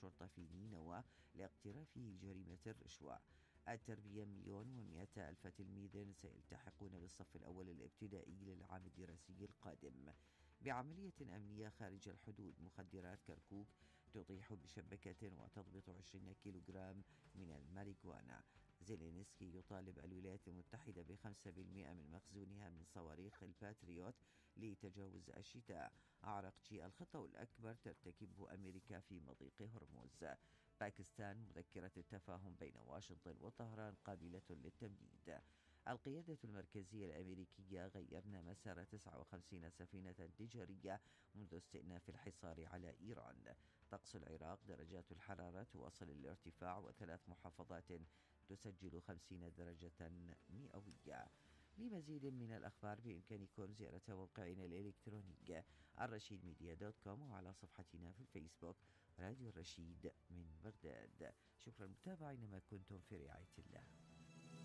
الشرطة في نينوى لاقترافه جريمة الرشوة. التربية 1,100,000 تلميذ سيلتحقون بالصف الأول الابتدائي للعام الدراسي القادم. بعملية أمنية خارج الحدود، مخدرات كركوك تطيح بشبكة وتضبط 20 كيلوغرام من الماريجوانا. زيلينسكي يطالب الولايات المتحدة ب5% من مخزونها من صواريخ الباتريوت لتجاوز الشتاء. عرقتشي: الخطأ الأكبر ترتكبه أمريكا في مضيق هرمز. باكستان: مذكرة التفاهم بين واشنطن وطهران قابلة للتمديد. القيادة المركزية الأمريكية: غيرنا مسار 59 سفينة تجارية منذ استئناف الحصار على إيران. طقس العراق: درجات الحرارة تواصل الارتفاع و3 محافظات تسجل 50 درجة مئوية. لمزيد من الأخبار بإمكانكم زيارة موقعنا الإلكتروني الرشيدميديا.com وعلى صفحتنا في الفيسبوك راديو الرشيد من بغداد. شكرا للمتابعة، إنما كنتم في رعاية الله.